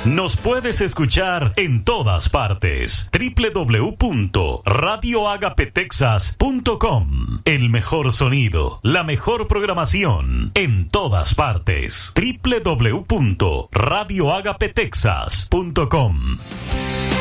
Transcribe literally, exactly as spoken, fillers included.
Nos puedes escuchar en todas partes. doble u doble u doble u punto radio agape texas punto com. El mejor sonido, la mejor programación en todas partes. doble u doble u doble u punto radio agape texas punto com.